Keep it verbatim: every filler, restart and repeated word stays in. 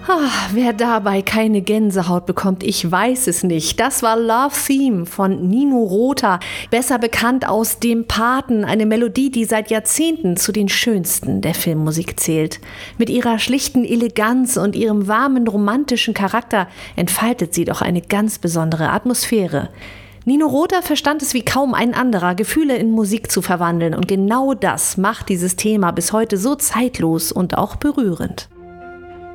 Ach, wer dabei keine Gänsehaut bekommt, ich weiß es nicht. Das war Love Theme von Nino Rota, besser bekannt aus Dem Paten, eine Melodie, die seit Jahrzehnten zu den schönsten der Filmmusik zählt. Mit ihrer schlichten Eleganz und ihrem warmen, romantischen Charakter entfaltet sie doch eine ganz besondere Atmosphäre. Nino Rota verstand es wie kaum ein anderer, Gefühle in Musik zu verwandeln, und genau das macht dieses Thema bis heute so zeitlos und auch berührend.